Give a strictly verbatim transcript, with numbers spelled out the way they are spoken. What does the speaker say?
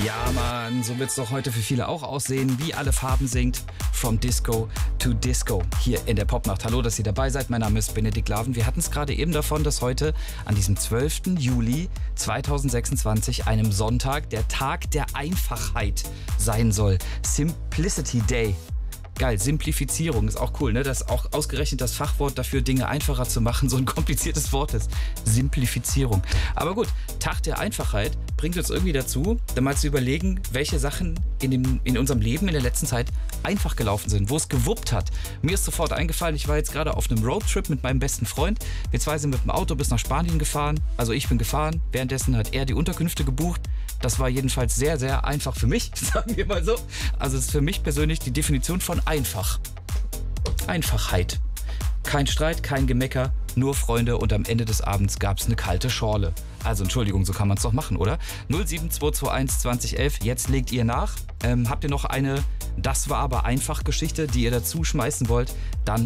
Ja, Mann, so wird's doch heute für viele auch aussehen, wie alle Farben singt. From Disco to Disco. Hier in der Popnacht. Hallo, dass ihr dabei seid. Mein Name ist Benedikt Laven. Wir hatten es gerade eben davon, dass heute an diesem zwölften Juli zweitausendsechsundzwanzig, einem Sonntag, der Tag der Einfachheit sein soll. Simplicity Day. Geil, Simplifizierung ist auch cool, ne? Das ist auch ausgerechnet das Fachwort dafür, Dinge einfacher zu machen, so ein kompliziertes Wort ist. Simplifizierung. Aber gut, Tag der Einfachheit bringt uns irgendwie dazu, dann mal zu überlegen, welche Sachen in, dem, in unserem Leben in der letzten Zeit einfach gelaufen sind, wo es gewuppt hat. Mir ist sofort eingefallen, ich war jetzt gerade auf einem Roadtrip mit meinem besten Freund. Wir zwei sind mit dem Auto bis nach Spanien gefahren. Also ich bin gefahren, währenddessen hat er die Unterkünfte gebucht. Das war jedenfalls sehr, sehr einfach für mich, sagen wir mal so. Also es ist für mich persönlich die Definition von einfach. Einfachheit. Kein Streit, kein Gemecker, nur Freunde und am Ende des Abends gab es eine kalte Schorle. Also Entschuldigung, so kann man es doch machen, oder? null sieben zwei zwei eins zwanzig elf, jetzt legt ihr nach. Ähm, habt ihr noch eine Das war aber einfach Geschichte, die ihr dazu schmeißen wollt? Dann